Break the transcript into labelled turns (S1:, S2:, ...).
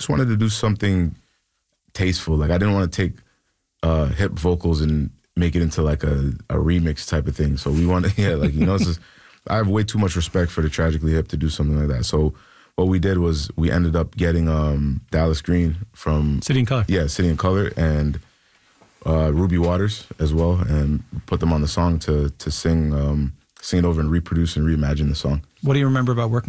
S1: just wanted to do something tasteful. Like I didn't want to take hip vocals and make it into like a remix type of thing. So we wanted, I have way too much respect for the Tragically Hip to do something like that. So what we did was we ended up getting Dallas Green from
S2: City and Color.
S1: Yeah, City and Color, and Ruby Waters as well, and put them on the song to sing it over and reproduce and reimagine the song.
S2: What do you remember about working